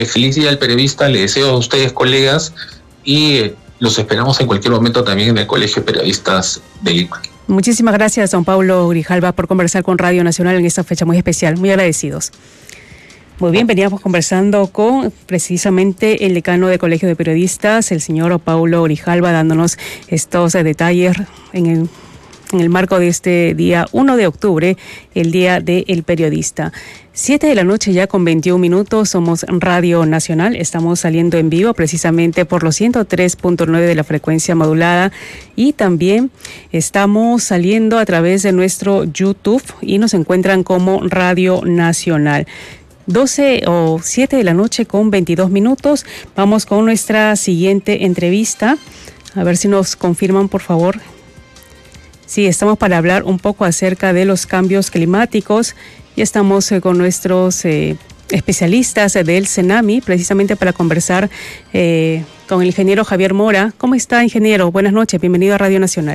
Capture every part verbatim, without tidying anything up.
feliz día del periodista, le deseo a ustedes, colegas, y los esperamos en cualquier momento también en el Colegio de Periodistas de Lima. Muchísimas gracias, don Paulo Grijalva, por conversar con Radio Nacional en esta fecha muy especial. Muy agradecidos. Muy bien, veníamos conversando con precisamente el decano del Colegio de Periodistas, el señor Paulo Grijalva, dándonos estos detalles en el, en el marco de este día uno de octubre, el Día del Periodista. Siete de la noche ya con veintiún minutos, somos Radio Nacional, estamos saliendo en vivo precisamente por los ciento tres punto nueve de la frecuencia modulada y también estamos saliendo a través de nuestro YouTube y nos encuentran como Radio Nacional. doce o siete de la noche con veintidós minutos, vamos con nuestra siguiente entrevista, a ver si nos confirman por favor. Sí, estamos para hablar un poco acerca de los cambios climáticos y estamos eh, con nuestros eh, especialistas eh, del CENAMI, precisamente para conversar eh, con el ingeniero Javier Mora. ¿Cómo está, ingeniero? Buenas noches, bienvenido a Radio Nacional.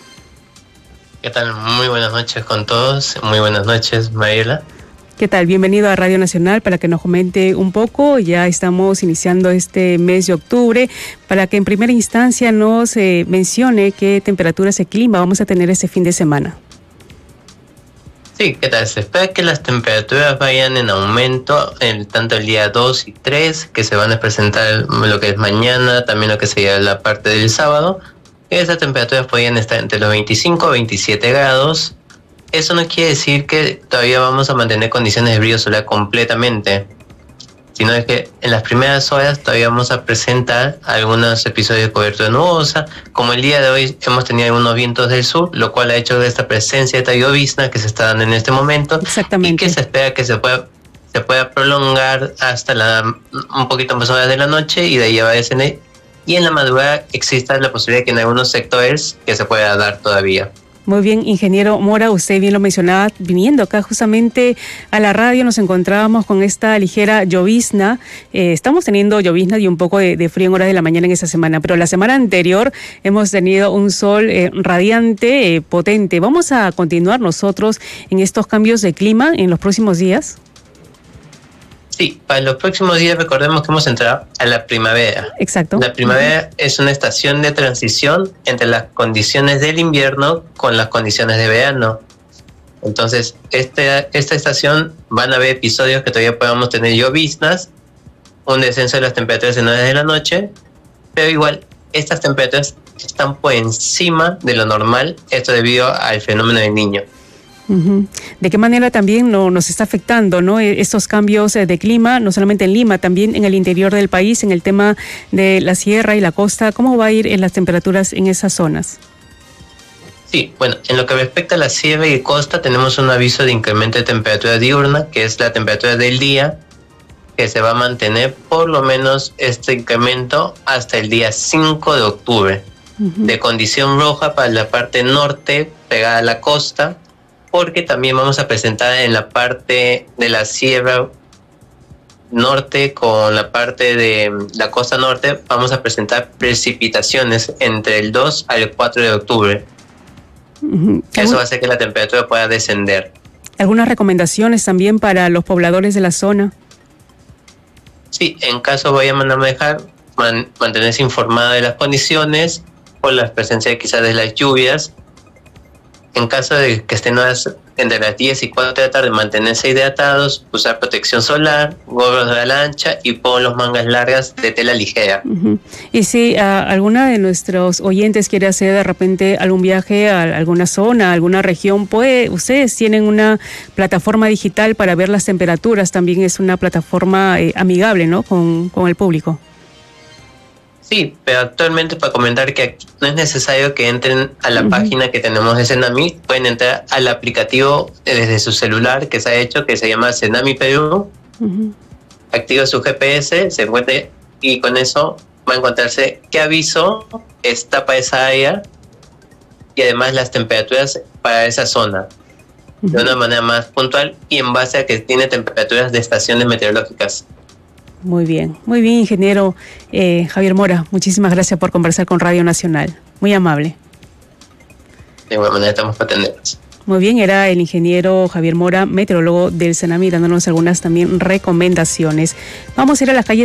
¿Qué tal? Muy buenas noches con todos, muy buenas noches, Mariela. ¿Qué tal? Bienvenido a Radio Nacional para que nos comente un poco. Ya estamos iniciando este mes de octubre para que en primera instancia nos eh, mencione qué temperaturas y clima vamos a tener este fin de semana. Sí, ¿qué tal? Se espera que las temperaturas vayan en aumento en tanto el día dos y tres, que se van a presentar lo que es mañana, también lo que sería la parte del sábado. Esas temperaturas podrían estar entre los veinticinco y veintisiete grados. Eso no quiere decir que todavía vamos a mantener condiciones de brillo solar completamente, sino es que en las primeras horas todavía vamos a presentar algunos episodios de cobertura nubosa, como el día de hoy hemos tenido algunos vientos del sur, lo cual ha hecho de esta presencia de esta llovizna que se está dando en este momento. Exactamente. Y que se espera que se pueda, se pueda prolongar hasta la, un poquito más horas de la noche y de ahí va a descender. Y en la madrugada existe la posibilidad que en algunos sectores que se pueda dar todavía. Muy bien, ingeniero Mora, usted bien lo mencionaba, viniendo acá justamente a la radio nos encontrábamos con esta ligera llovizna. Eh, estamos teniendo llovizna y un poco de, de frío en horas de la mañana en esta semana, pero la semana anterior hemos tenido un sol eh, radiante, eh, potente. ¿Vamos a continuar nosotros en estos cambios de clima en los próximos días? Sí, para los próximos días recordemos que hemos entrado a la primavera. Exacto. La primavera uh-huh. es una estación de transición entre las condiciones del invierno con las condiciones de verano. Entonces, este, esta estación van a haber episodios que todavía podamos tener lloviznas, un descenso de las temperaturas en horas de la noche, pero igual estas temperaturas están por encima de lo normal, esto debido al fenómeno del Niño. Uh-huh. ¿De qué manera también no, nos está afectando, ¿no? estos cambios de clima, no solamente en Lima, también en el interior del país, en el tema de la sierra y la costa? ¿Cómo va a ir en las temperaturas en esas zonas? Sí, bueno, en lo que respecta a la sierra y costa tenemos un aviso de incremento de temperatura diurna, que es la temperatura del día, que se va a mantener por lo menos este incremento hasta el día cinco de octubre. Uh-huh. De condición roja para la parte norte, pegada a la costa, porque también vamos a presentar en la parte de la sierra norte con la parte de la costa norte, vamos a presentar precipitaciones entre el dos al cuatro de octubre. Uh-huh. Eso va a hacer que la temperatura pueda descender. ¿Algunas recomendaciones también para los pobladores de la zona? Sí, en caso vayan a manejar, man, mantenerse informado de las condiciones por la presencia quizás de las lluvias. En caso de que estén horas entre las diez y cuatro de la tarde, mantenerse hidratados, usar protección solar, gorros de ala ancha y polos mangas largas de tela ligera. Uh-huh. Y si uh, alguna de nuestros oyentes quiere hacer de repente algún viaje a alguna zona, a alguna región, puede, ustedes tienen una plataforma digital para ver las temperaturas, también es una plataforma eh, amigable, ¿no? con, con el público. Sí, pero actualmente para comentar que aquí no es necesario que entren a la uh-huh. página que tenemos de CENAMI, pueden entrar al aplicativo desde su celular que se ha hecho, que se llama CENAMI Perú, uh-huh. activa su G P S, se encuentra y con eso va a encontrarse qué aviso está para esa área y además las temperaturas para esa zona, uh-huh. de una manera más puntual y en base a que tiene temperaturas de estaciones meteorológicas. Muy bien, muy bien, ingeniero eh, Javier Mora. Muchísimas gracias por conversar con Radio Nacional. Muy amable. De igual manera estamos para atendernos. Muy bien, era el ingeniero Javier Mora, meteorólogo del CENAMI, dándonos algunas también recomendaciones. Vamos a ir a las calles